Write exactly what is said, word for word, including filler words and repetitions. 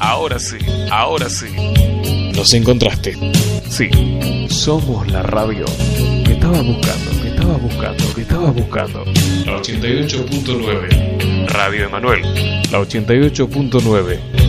ahora sí, ahora sí. Nos encontraste. Sí, somos la radio que estabas buscando, que estabas buscando, que estabas buscando. La ochenta y ocho punto nueve. Radio Emanuel, la ochenta y ocho punto nueve.